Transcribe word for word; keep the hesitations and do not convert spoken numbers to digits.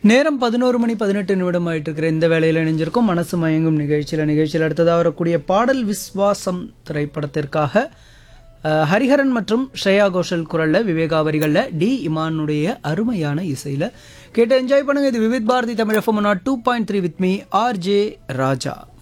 நேரம் பதினோரு மணி பதினெட்டு நிமிடம் ஆயிட்டு இருக்கிற இந்த வேளையில் இணைஞ்சிருக்கும் மனசு மயங்கும் நிகழ்ச்சியில் நிகழ்ச்சியில் அடுத்ததாக வரக்கூடிய பாடல் விஸ்வாசம் திரைப்படத்திற்காக அஹ், ஹரிஹரன் மற்றும் ஸ்ரேயா கோஷல் குரலில் விவேகா வரிகளில் டி இமானுடைய அருமையான இசையில் கேட்டு என்ஜாய் பண்ணுங்க. இது Vividh Bharathi Tamil FM two point three with me R J Raja.